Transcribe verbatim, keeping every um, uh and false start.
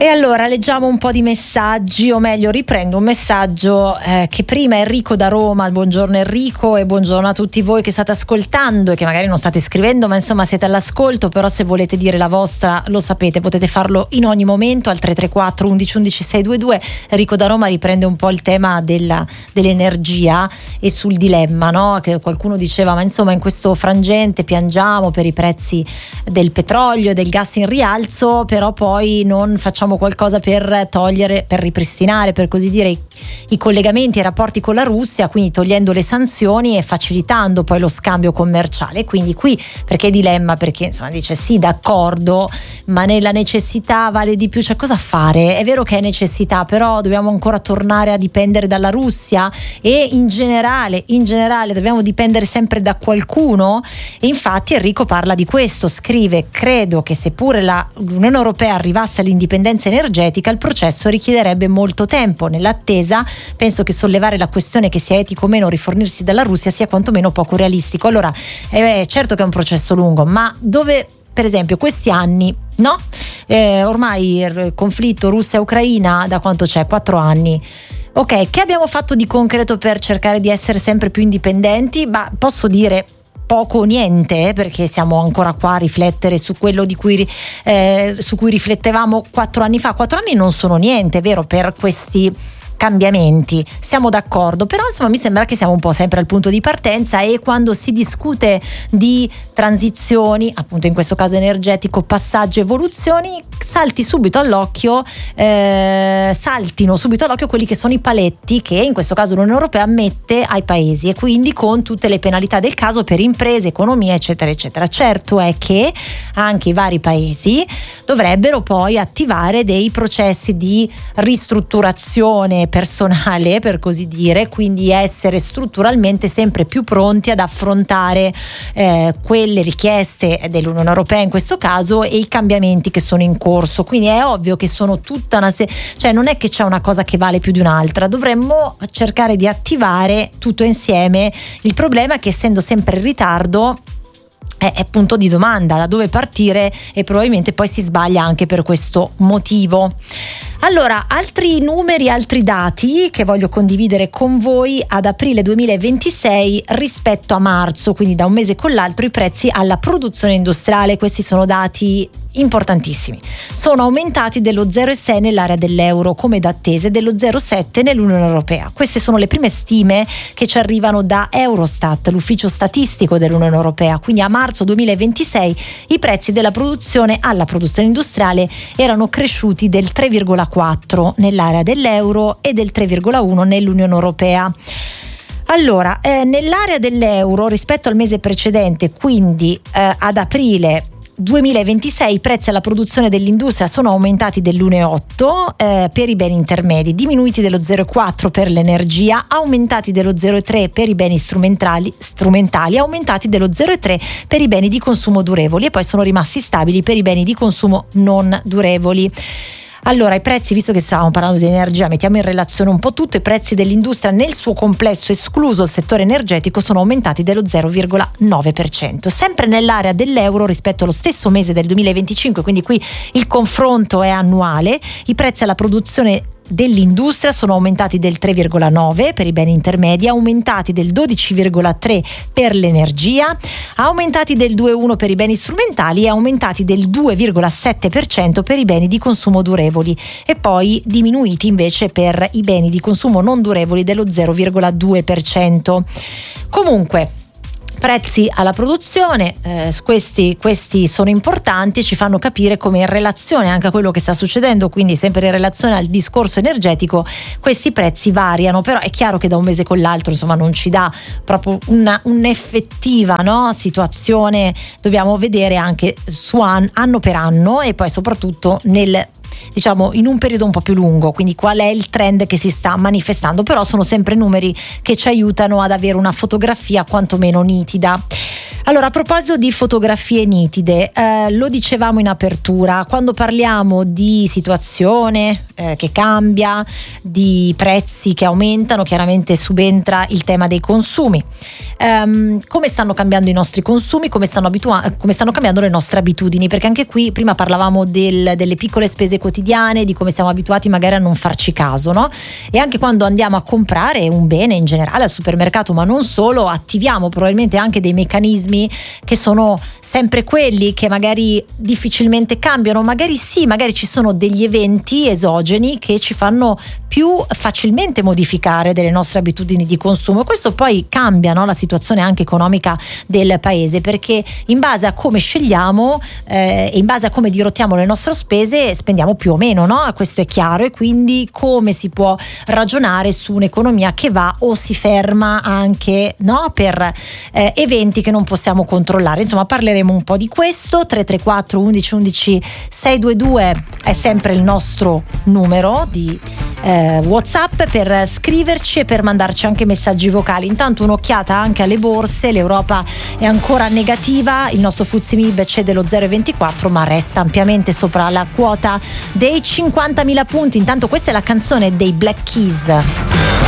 E allora leggiamo un po' di messaggi, o meglio riprendo un messaggio eh, che prima Enrico da Roma. Buongiorno Enrico e buongiorno a tutti voi che state ascoltando e che magari non state scrivendo, ma insomma siete all'ascolto. Però se volete dire la vostra lo sapete, potete farlo in ogni momento al tre tre quattro undici undici seicentodventidue. Enrico da Roma riprende un po' il tema della, dell'energia e sul dilemma, no? Che qualcuno diceva, ma insomma in questo frangente piangiamo per i prezzi del petrolio e del gas in rialzo, però poi non facciamo qualcosa per togliere, per ripristinare, per così dire, i, i collegamenti e i rapporti con la Russia, quindi togliendo le sanzioni e facilitando poi lo scambio commerciale. Quindi qui perché dilemma? Perché insomma dice sì, d'accordo, ma nella necessità vale di più, cioè cosa fare? È vero che è necessità, però dobbiamo ancora tornare a dipendere dalla Russia e in generale, in generale dobbiamo dipendere sempre da qualcuno? E infatti Enrico parla di questo, scrive: credo che seppure la, l'Unione Europea arrivasse all'indipendenza energetica, il processo richiederebbe molto tempo. Nell'attesa penso che sollevare la questione che sia etico o meno rifornirsi dalla Russia sia quantomeno poco realistico. Allora eh, certo che è un processo lungo, ma dove per esempio questi anni, no? Eh, ormai il conflitto Russia-Ucraina da quanto c'è? Quattro anni. Ok, che abbiamo fatto di concreto per cercare di essere sempre più indipendenti? Ma posso dire poco o niente, perché siamo ancora qua a riflettere su quello di cui, eh, su cui riflettevamo quattro anni fa. Quattro anni non sono niente, vero, per questi cambiamenti, siamo d'accordo, però insomma mi sembra che siamo un po' sempre al punto di partenza, e quando si discute di transizioni, appunto in questo caso energetico, passaggi, evoluzioni, salti subito all'occhio eh, saltino subito all'occhio quelli che sono i paletti che in questo caso l'Unione Europea mette ai paesi, e quindi con tutte le penalità del caso per imprese, economia, eccetera eccetera. Certo è che anche i vari paesi dovrebbero poi attivare dei processi di ristrutturazione personale, per così dire, quindi essere strutturalmente sempre più pronti ad affrontare eh, quelle richieste dell'Unione Europea in questo caso e i cambiamenti che sono in corso. Quindi è ovvio che sono tutta una se- cioè non è che c'è una cosa che vale più di un'altra, dovremmo cercare di attivare tutto insieme. Il problema è che essendo sempre in ritardo è, è punto di domanda da dove partire, e probabilmente poi si sbaglia anche per questo motivo. Allora, altri numeri, altri dati che voglio condividere con voi. Ad aprile duemilaventisei rispetto a marzo, quindi da un mese con l'altro, i prezzi alla produzione industriale, questi sono dati importantissimi, sono aumentati dello zero virgola sei nell'area dell'euro, come da attese dello zero virgola sette nell'Unione Europea. Queste sono le prime stime che ci arrivano da Eurostat, l'ufficio statistico dell'Unione Europea. Quindi a marzo duemilaventisei i prezzi della produzione alla produzione industriale erano cresciuti del tre virgola quattro nell'area dell'euro e del tre virgola uno nell'Unione Europea. Allora, eh, nell'area dell'euro rispetto al mese precedente, quindi eh, ad aprile duemilaventisei, i prezzi alla produzione dell'industria sono aumentati dell'uno virgola otto eh, per i beni intermedi, diminuiti dello zero virgola quattro per l'energia, aumentati dello zero virgola tre per i beni strumentali, strumentali, aumentati dello zero virgola tre per i beni di consumo durevoli, e poi sono rimasti stabili per i beni di consumo non durevoli. Allora, i prezzi, visto che stavamo parlando di energia, mettiamo in relazione un po' tutto. I prezzi dell'industria nel suo complesso, escluso il settore energetico, sono aumentati dello zero virgola nove per cento. Sempre nell'area dell'euro rispetto allo stesso mese del duemilaventicinque, quindi qui il confronto è annuale, i prezzi alla produzione dell'industria sono aumentati del tre virgola nove per i beni intermedi, aumentati del dodici virgola tre per l'energia, aumentati del due virgola uno per i beni strumentali e aumentati del due virgola sette per cento per i beni di consumo durevoli, e poi diminuiti invece per i beni di consumo non durevoli dello zero virgola due per cento. Comunque, prezzi alla produzione, eh, questi, questi sono importanti e ci fanno capire come, in relazione anche a quello che sta succedendo, quindi sempre in relazione al discorso energetico, questi prezzi variano. Però è chiaro che da un mese con l'altro insomma non ci dà proprio una, un'effettiva, no, situazione. Dobbiamo vedere anche su an- anno per anno, e poi soprattutto nel diciamo in un periodo un po' più lungo, quindi qual è il trend che si sta manifestando. Però sono sempre numeri che ci aiutano ad avere una fotografia quantomeno nitida. Allora, a proposito di fotografie nitide, eh, lo dicevamo in apertura, quando parliamo di situazione eh, che cambia, di prezzi che aumentano, chiaramente subentra il tema dei consumi. Um, come stanno cambiando i nostri consumi, come stanno, abitua- come stanno cambiando le nostre abitudini, perché anche qui prima parlavamo del, delle piccole spese quotidiane, di come siamo abituati magari a non farci caso, no? E anche quando andiamo a comprare un bene in generale al supermercato, ma non solo, attiviamo probabilmente anche dei meccanismi che sono sempre quelli che magari difficilmente cambiano, magari sì, magari ci sono degli eventi esogeni che ci fanno più facilmente modificare delle nostre abitudini di consumo. Questo poi cambia, no, la situazione anche economica del paese, perché in base a come scegliamo eh, e in base a come dirottiamo le nostre spese spendiamo più o meno, no? Questo è chiaro, e quindi come si può ragionare su un'economia che va o si ferma anche, no, per eh, eventi che non possiamo controllare. Insomma, parleremo un po' di questo. Tre tre quattro undici undici seicentoventidue è sempre il nostro numero di eh, WhatsApp per scriverci e per mandarci anche messaggi vocali. Intanto un'occhiata anche alle borse. L'Europa è ancora negativa, il nostro F T S E M I B cede lo zero virgola ventiquattro ma resta ampiamente sopra la quota dei cinquantamila punti. Intanto questa è la canzone dei Black Keys.